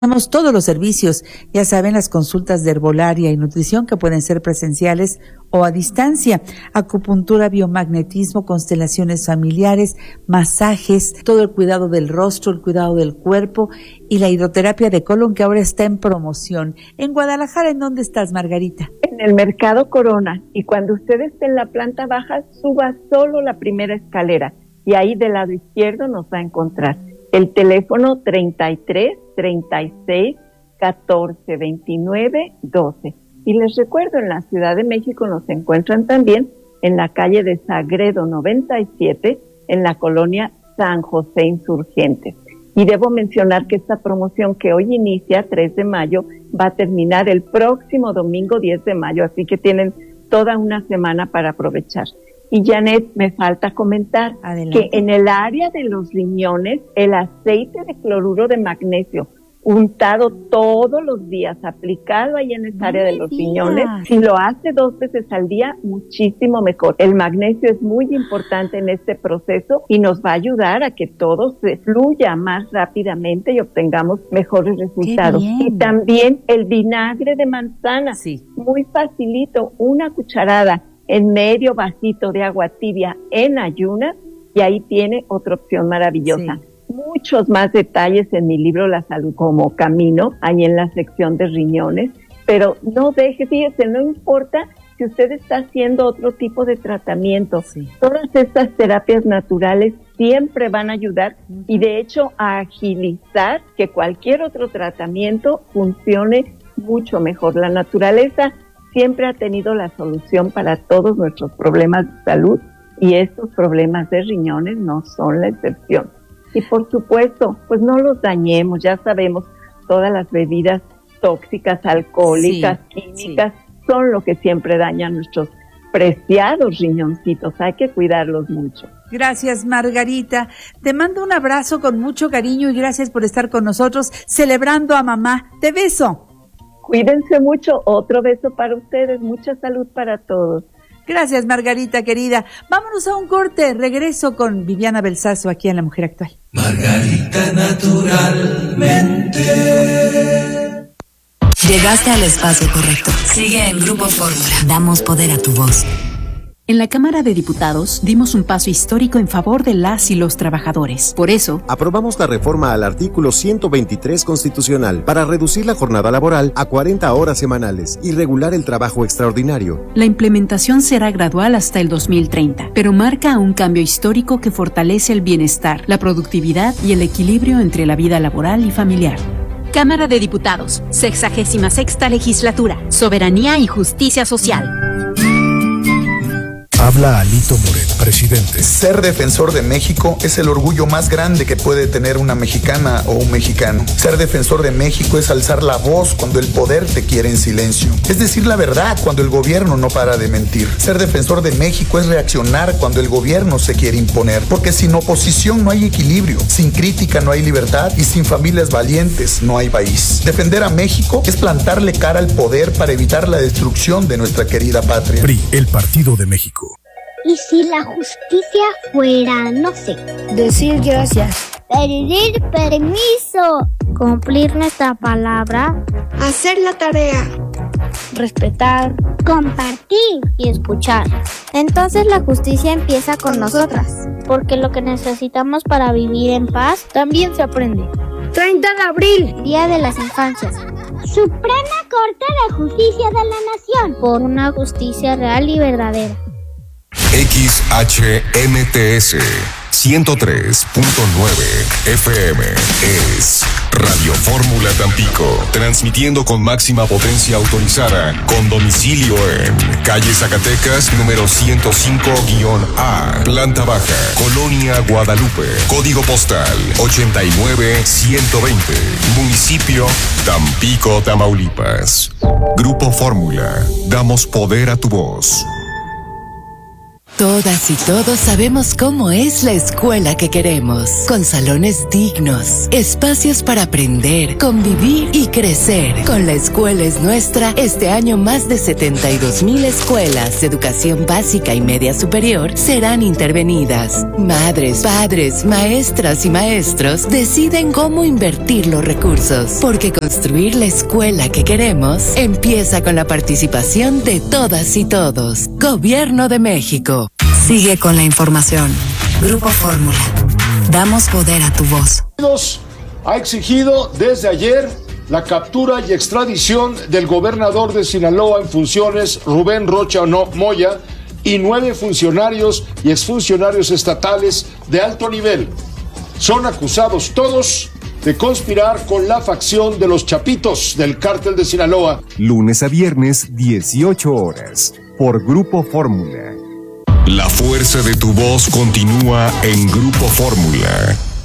Tenemos todos los servicios, ya saben, las consultas de herbolaria y nutrición que pueden ser presenciales o a distancia, acupuntura, biomagnetismo, constelaciones familiares, masajes, todo el cuidado del rostro, el cuidado del cuerpo y la hidroterapia de colon que ahora está en promoción. En Guadalajara, ¿en dónde estás, Margarita? En el Mercado Corona, y cuando usted esté en la planta baja, suba solo la primera escalera y ahí del lado izquierdo nos va a encontrar. El teléfono 33 36 14 29 12. Y les recuerdo, en la Ciudad de México nos encuentran también en la calle de Sagredo 97, en la colonia San José Insurgentes. Y debo mencionar que esta promoción que hoy inicia, 3 de mayo, va a terminar el próximo domingo 10 de mayo, así que tienen toda una semana para aprovechar. Y Janet, me falta comentar que en el área de los riñones, el aceite de cloruro de magnesio, untado todos los días, aplicado ahí en esa área de los riñones, si lo hace 2 veces al día, muchísimo mejor. El magnesio es muy importante en este proceso y nos va a ayudar a que todo se fluya más rápidamente y obtengamos mejores resultados. Y también el vinagre de manzana, muy facilito, una cucharada en medio vasito de agua tibia en ayunas, y ahí tiene otra opción maravillosa. Muchos más detalles en mi libro La Salud como Camino, ahí en la sección de riñones, pero no deje, fíjese, no importa si usted está haciendo otro tipo de tratamiento, todas estas terapias naturales siempre van a ayudar y de hecho a agilizar que cualquier otro tratamiento funcione mucho mejor. La naturaleza siempre ha tenido la solución para todos nuestros problemas de salud y estos problemas de riñones no son la excepción. Y por supuesto, pues no los dañemos, ya sabemos, todas las bebidas tóxicas, alcohólicas, químicas, son lo que siempre dañan nuestros preciados riñoncitos, hay que cuidarlos mucho. Gracias, Margarita. Te mando un abrazo con mucho cariño y gracias por estar con nosotros celebrando a mamá. Te beso. Cuídense mucho, otro beso para ustedes, mucha salud para todos. Gracias, Margarita, querida. Vámonos a un corte, regreso con Viviana Belsazo aquí en La Mujer Actual. Margarita, naturalmente. Llegaste al espacio correcto. Sigue en Grupo Fórmula. Damos poder a tu voz. En la Cámara de Diputados dimos un paso histórico en favor de las y los trabajadores. Por eso, aprobamos la reforma al artículo 123 constitucional para reducir la jornada laboral a 40 horas semanales y regular el trabajo extraordinario. La implementación será gradual hasta el 2030, pero marca un cambio histórico que fortalece el bienestar, la productividad y el equilibrio entre la vida laboral y familiar. Cámara de Diputados, 66ª Legislatura, Soberanía y Justicia Social. Habla Alito Moreno, presidente. Ser defensor de México es el orgullo más grande que puede tener una mexicana o un mexicano. Ser defensor de México es alzar la voz cuando el poder te quiere en silencio. Es decir la verdad cuando el gobierno no para de mentir. Ser defensor de México es reaccionar cuando el gobierno se quiere imponer. Porque sin oposición no hay equilibrio, sin crítica no hay libertad y sin familias valientes no hay país. Defender a México es plantarle cara al poder para evitar la destrucción de nuestra querida patria. PRI, el Partido de México. ¿Y si la justicia fuera, no sé, decir gracias, pedir permiso, cumplir nuestra palabra, hacer la tarea, respetar, compartir y escuchar? Entonces la justicia empieza con nosotras, porque lo que necesitamos para vivir en paz también se aprende. 30 de abril, Día de las Infancias. Suprema Corte de Justicia de la Nación, por una justicia real y verdadera. XHMTS 103.9 FM es Radio Fórmula Tampico, transmitiendo con máxima potencia autorizada, con domicilio en calle Zacatecas, número 105-A, planta baja, Colonia Guadalupe, código postal 89120, municipio Tampico, Tamaulipas. Grupo Fórmula, damos poder a tu voz. Todas y todos sabemos cómo es la escuela que queremos, con salones dignos, espacios para aprender, convivir y crecer. Con La Escuela es Nuestra, este año más de 72,000 escuelas de educación básica y media superior serán intervenidas. Madres, padres, maestras y maestros deciden cómo invertir los recursos, porque construir la escuela que queremos empieza con la participación de todas y todos. Gobierno de México. Sigue con la información. Grupo Fórmula. Damos poder a tu voz. Ha exigido desde ayer la captura y extradición del gobernador de Sinaloa en funciones, Rubén Rocha Moya, y 9 funcionarios y exfuncionarios estatales de alto nivel. Son acusados todos de conspirar con la facción de los Chapitos del Cártel de Sinaloa. Lunes a viernes, 18 horas, por Grupo Fórmula. La fuerza de tu voz continúa en Grupo Fórmula.